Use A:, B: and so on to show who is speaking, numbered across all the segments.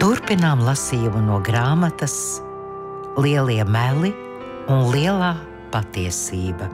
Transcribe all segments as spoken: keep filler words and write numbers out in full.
A: Turpinām lasījumu no grāmatas Lielie meli un lielā patiesība.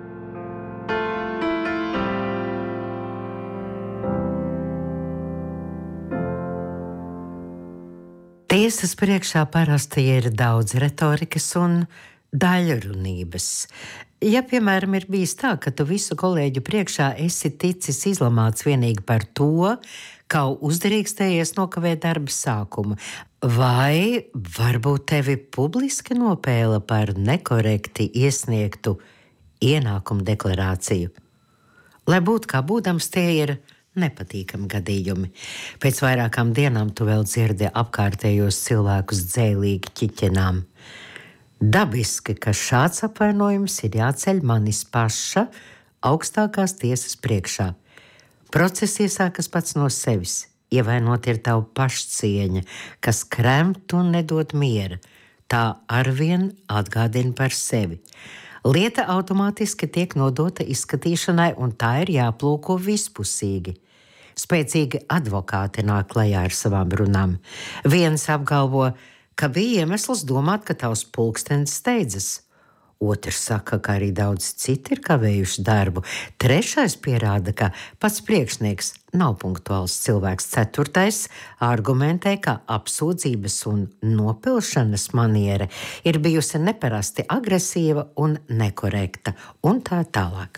A: Tiesas priekšā parasti ir daudz retorikas un daļrunības. Ja, piemēram, ir bijis tā, ka tu visu kolēģu priekšā esi ticis izlamāts vienīgi par to, kā uzdrīkstējies nokavēt darba sākumu, vai varbūt tevi publiski nopēla par nekorekti iesniegtu ienākumu deklarāciju. Lai būtu kā būdams, tie ir nepatīkami gadījumi. Pēc vairākām dienām tu vēl dzirdi apkārtējos cilvēkus dzēlīgi ķiķenām. Dabiski, ka šāds apvainojums ir jāceļ manis paša augstākās tiesas priekšā. Process iesākas pats no sevis. Ievainot ir tava pašcieņa, kas kremt un nedod miera. Tā arvien atgādina par sevi. Lieta automātiski tiek nodota izskatīšanai, un tā ir jāplūko vispusīgi. Spēcīgi advokāti nāk klajā ar savām runām. Viens apgalvo, ka bija iemesls domāt, ka tavs pulkstenis steidzas. Otrs saka, ka arī daudz citi ir kavējuši darbu. Trešais pierāda, ka pats priekšnieks nav punktuāls cilvēks. Ceturtais argumentē, ka apsūdzības un nopilšanas maniera ir bijusi neparasti agresīva un nekorekta, un tā tālāk.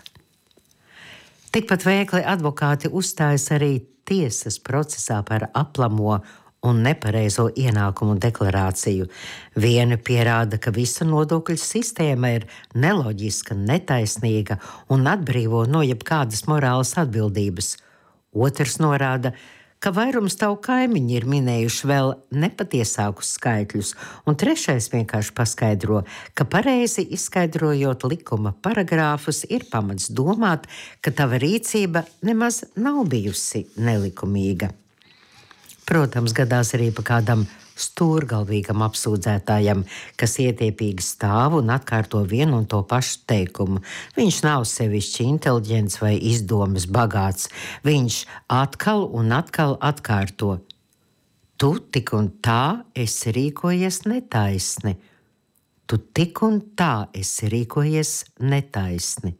A: Tikpat veikli advokāti uzstājas arī tiesas procesā par aplamo un nepareizo ienākumu deklarāciju. Viena pierāda, ka visa nodokļu sistēma ir neloģiska, netaisnīga un atbrīvo no jebkādas morālas atbildības. Otrs norāda, ka vairums tavu kaimiņi ir minējuši vēl nepatiesākus skaitļus, un trešais vienkārši paskaidro, ka pareizi izskaidrojot likuma paragrāfus ir pamats domāt, ka tava rīcība nemaz nav bijusi nelikumīga. Protams, gadās arī pa kādam stūrgalvīgam apsūdzētājam, kas ietiepīgi stāv un atkārto vienu un to pašu teikumu. Viņš nav sevišķi inteliģents vai izdomas bagāts. Viņš atkal un atkal atkārto. Tu tik un tā esi rīkojies netaisni. Tu tik un tā esi rīkojies netaisni.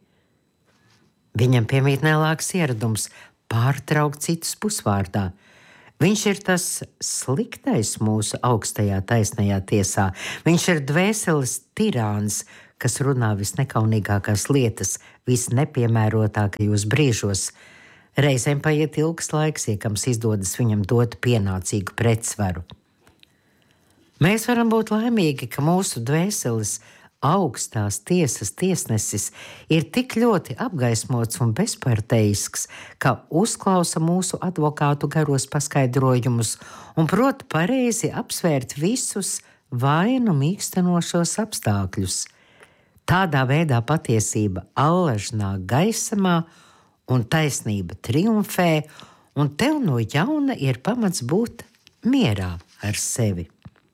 A: Viņam piemīt nelāks ieradums pārtraukt citus pusvārdā. Viņš ir tas sliktais mūsu augstajā taisnajā tiesā. Viņš ir dvēseles tirāns, kas runā visnekaunīgākās lietas, visnepiemērotākajos brīžos. Reizēm paiet ilgs laiks, iekams izdodas viņam dot pienācīgu pretsvaru. Mēs varam būt laimīgi, ka mūsu dvēseles augstās tiesas tiesnesis ir tik ļoti apgaismots un bezparteisks, ka uzklausa mūsu advokātu garos paskaidrojumus un prot pareizi apsvērt visus vainu mīkstenošos apstākļus. Tādā veidā patiesība allaž nāk gaismā un taisnība triumfē, un tev no jauna ir pamats būt mierā ar sevi.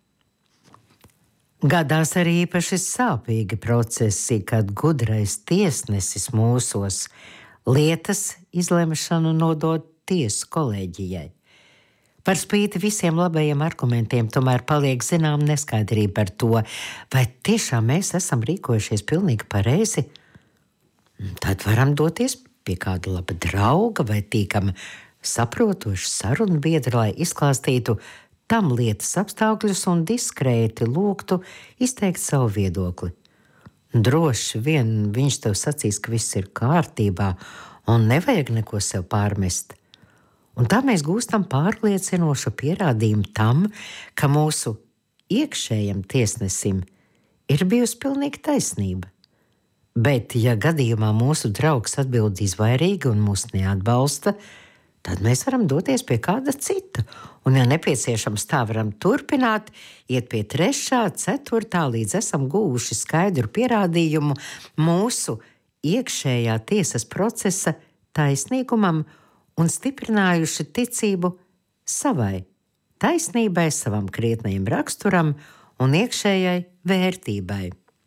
A: Gadās arī īpaši sāpīgi procesi, kad gudrais tiesnesis mūsos lietas izlemšanu nodod tiesu kolēģijai. Par spīti visiem labajiem argumentiem tomēr paliek zinām neskaidrība par to, vai tiešām mēs esam rīkojušies pilnīgi pareizi. Tad varam doties pie kāda laba drauga vai tīkam saprotoša sarunbiedra, lai izklāstītu tam lietas apstākļus un diskrēti lūgtu izteikt savu viedokli. Droši vien viņš tev sacīs, ka viss ir kārtībā un nevajag neko sev pārmest. Un tā mēs gūstam pārliecinošu pierādījumu tam, ka mūsu iekšējam tiesnesim ir bijusi pilnīga taisnība. Bet, ja gadījumā mūsu draugs atbild izvairīgi un mūs neatbalsta, tad mēs varam doties pie kāda cita. Un, ja nepieciešams, tā varam turpināt, iet pie trešā, ceturtā, līdz esam guvuši skaidru pierādījumu mūsu iekšējā tiesas procesa taisnīgumam un stiprinājuši ticību savai taisnībai, savam krietnajam raksturam un iekšējai vērtībai.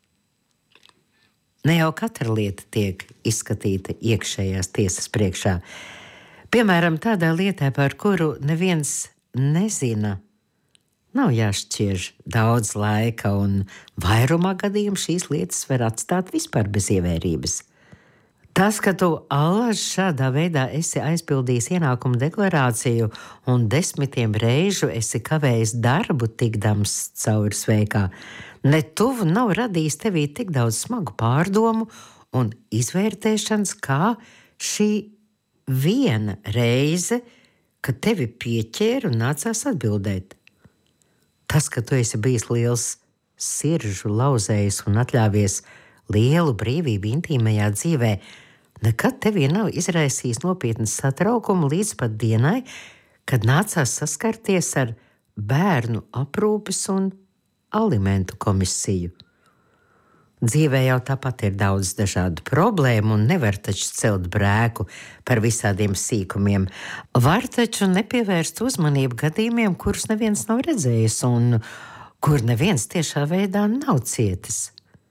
A: Ne jau katra lieta tiek izskatīta iekšējās tiesas priekšā. Piemēram, tādā lietā, par kuru neviens nezina, Nav jāšķir daudz laika, un vairumā gadījumu šīs lietas var atstāt vispār bez ievērības. Tas, ka tu allaž šādā veidā esi aizpildījis ienākumu deklarāciju un desmitiem reižu esi kavējis darbu tikdams cauri sveikā, ne tuvu nav radījis tevī tik daudz smagu pārdomu un izvērtēšanas, kā šī viena reize, kad tevi pieķēra un nācās atbildēt. Tas, ka tu esi bijis liels siržu lauzējs un atļāvies lielu brīvību intīmajā dzīvē, nekad tevī nav izraisījis nopietnas satraukumu līdz pat dienai, kad nācās saskarties ar bērnu aprūpes un alimentu komisiju. Dzīvē jau tāpat ir daudz dažādu problēmu un nevar taču celt brēku par visādiem sīkumiem. Var taču nepievērst uzmanību gadījumiem, kurus neviens nav redzējis un kur neviens tiešā veidā nav cietis.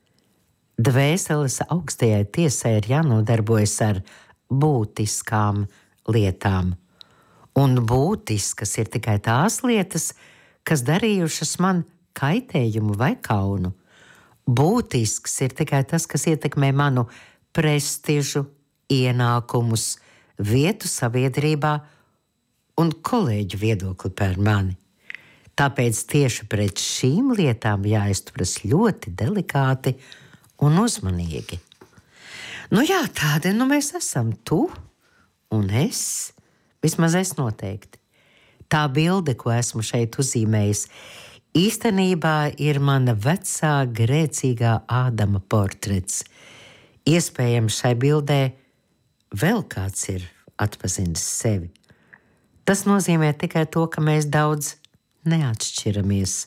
A: Dvēseles augstajai tiesai ir jānodarbojas ar būtiskām lietām. Un būtiskas ir tikai tās lietas, kas darījušas man kaitējumu vai kaunu. Būtisks ir tikai tas, kas ietekmē manu prestižu, ienākumus, vietu sabiedrībā un kolēģu viedokli par mani. Tāpēc tieši pret šīm lietām jāizturas ļoti delikāti un uzmanīgi. Nu jā, tādi nu mēs esam, tu un es, vismaz es noteikti. Tā bilde, ko esmu šeit uzzīmējis, īstenībā ir mana vecā grēcīgā Ādama portrets. Iespējams, šai bildē vēl kāds ir atpazinis sevi. Tas nozīmē tikai to, ka mēs daudz neatšķiramies.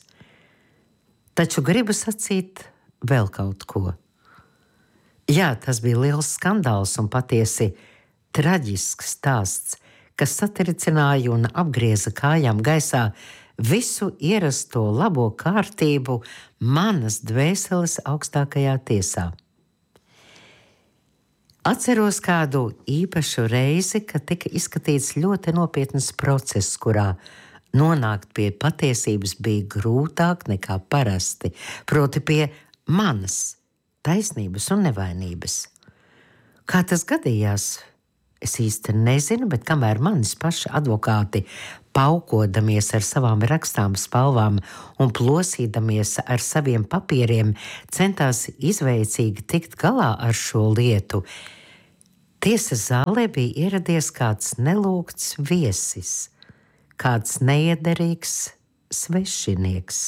A: Taču gribu sacīt vēl kaut ko. Jā, tas bija liels skandāls un patiesi traģisks stāsts, kas satricināja un apgrieza kājām gaisā visu ierasto labo kārtību manas dvēseles augstākajā tiesā. Atceros kādu īpašu reizi, kad tika izskatīts ļoti nopietns process, kurā nonākt pie patiesības bija grūtāk nekā parasti, proti pie manas taisnības un nevainības. Kā tas gadījās, es īsti nezinu, bet kamēr manis paši advokāti, paukodamies ar savām rakstām spalvām un plosīdamies ar saviem papīriem, centās izveicīgi tikt galā ar šo lietu, tiesas zālē bija ieradies kāds nelūgts viesis, kāds neiederīgs svešinieks.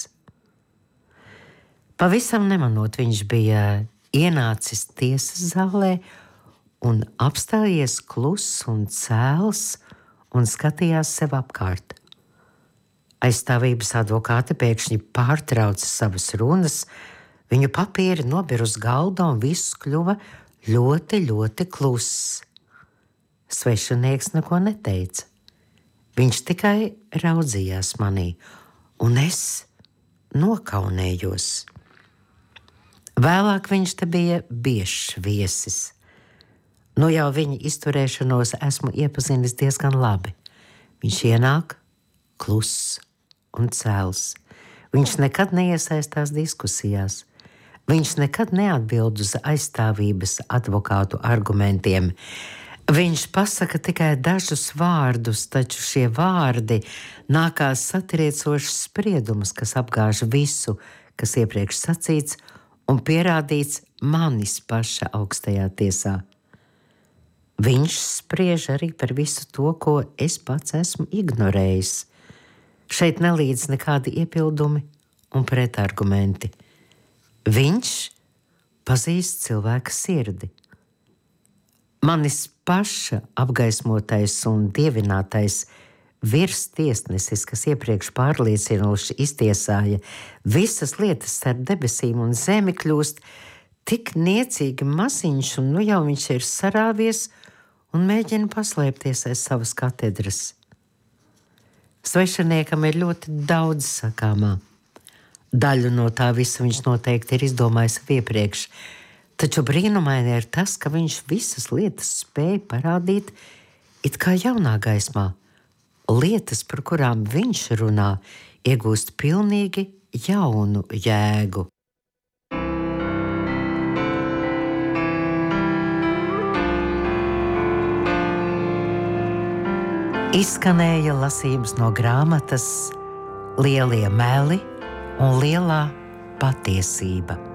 A: Pavisam nemanot, viņš bija ienācis tiesas zālē un apstājies kluss un cēls un skatījās sev apkārt. Aizstāvības advokāti pēkšņi pārtrauca savas runas, viņu papīri nobira uz galda un viss kļuva ļoti, ļoti kluss. Svešinieks neko neteica. Viņš tikai raudzījās manī, un es nokaunējos. Vēlāk viņš te bija biežs viesis. Nu jau viņa izturēšanos esmu iepazinis diezgan labi. Viņš ienāk, kluss un cēls. Viņš nekad neiesaistās diskusijās. Viņš nekad neatbild uz aizstāvības advokātu argumentiem. Viņš pasaka tikai dažus vārdus, taču šie vārdi nākās satriecošs spriedums, kas apgāž visu, kas iepriekš sacīts un pierādīts manis paša augstajā tiesā. Viņš spriež arī par visu to, ko es pats esmu ignorējis. Šeit nelīdz nekādi iepildumi un pretargumenti. Viņš pazīst cilvēka sirdi. Manis paša apgaismotais un dievinātais virstiesnesis, kas iepriekš pārliecinoši iztiesāja visas lietas starp debesīm un zemi, kļūst tik niecīgi maziņš, un nu jau viņš ir sarāvies un mēģina paslēpties aiz savas katedras. Svešiniekam ir ļoti daudz sakāmā. Daļu no tā visa viņš noteikti ir izdomājis iepriekš, taču brīnumaini ir tas, ka viņš visas lietas spēja parādīt it kā jaunā gaismā. Lietas, par kurām viņš runā, iegūst pilnīgi jaunu jēgu. Izskanēja lasījums no grāmatas Lielie meli un lielā patiesība.